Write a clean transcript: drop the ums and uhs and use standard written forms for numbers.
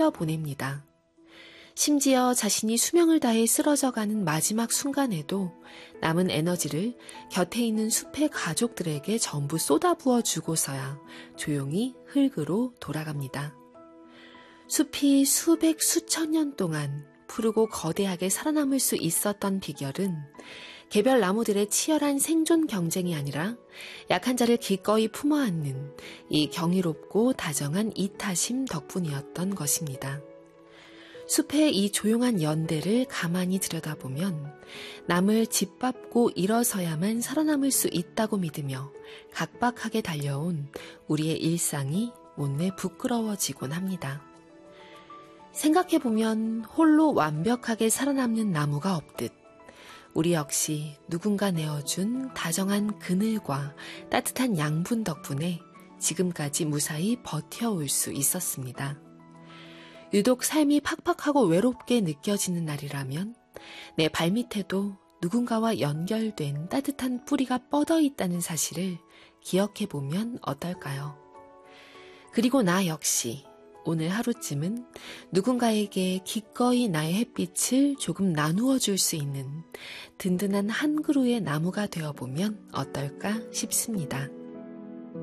보냅니다. 심지어 자신이 수명을 다해 쓰러져가는 마지막 순간에도 남은 에너지를 곁에 있는 숲의 가족들에게 전부 쏟아부어 주고서야 조용히 흙으로 돌아갑니다. 숲이 수백 수천 년 동안 푸르고 거대하게 살아남을 수 있었던 비결은 개별 나무들의 치열한 생존 경쟁이 아니라 약한 자를 기꺼이 품어안는 이 경이롭고 다정한 이타심 덕분이었던 것입니다. 숲의 이 조용한 연대를 가만히 들여다보면 남을 짓밟고 일어서야만 살아남을 수 있다고 믿으며 각박하게 달려온 우리의 일상이 못내 부끄러워지곤 합니다. 생각해보면 홀로 완벽하게 살아남는 나무가 없듯 우리 역시 누군가 내어준 다정한 그늘과 따뜻한 양분 덕분에 지금까지 무사히 버텨올 수 있었습니다. 유독 삶이 팍팍하고 외롭게 느껴지는 날이라면 내 발밑에도 누군가와 연결된 따뜻한 뿌리가 뻗어 있다는 사실을 기억해보면 어떨까요? 그리고 나 역시 오늘 하루쯤은 누군가에게 기꺼이 나의 햇빛을 조금 나누어 줄 수 있는 든든한 한 그루의 나무가 되어보면 어떨까 싶습니다.